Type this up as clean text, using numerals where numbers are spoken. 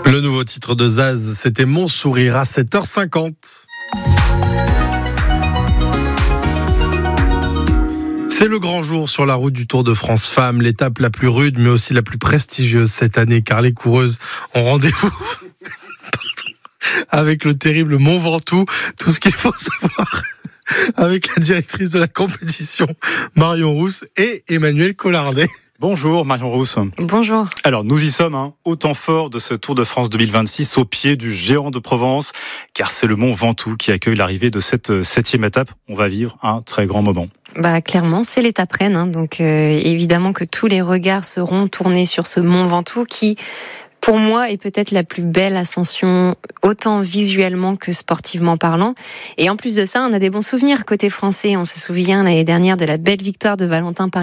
Le nouveau titre de Zaz, c'était Mon sourire à 7h50. C'est le grand jour sur la route du Tour de France Femmes, l'étape la plus rude mais aussi la plus prestigieuse cette année car les coureuses ont rendez-vous avec le terrible Mont Ventoux. Tout ce qu'il faut savoir avec la directrice de la compétition Marion Rousse et Emmanuel Collardet. Bonjour Marion Rousse. Bonjour. Alors nous y sommes, au temps fort de ce Tour de France 2026 au pied du géant de Provence, car c'est le Mont Ventoux qui accueille l'arrivée de cette 7e étape. On va vivre un très grand moment. Clairement, c'est l'étape reine, donc évidemment que tous les regards seront tournés sur ce Mont Ventoux qui, pour moi, est peut-être la plus belle ascension, autant visuellement que sportivement parlant. Et en plus de ça, on a des bons souvenirs côté français. On se souvient l'année dernière de la belle victoire de Valentin Paris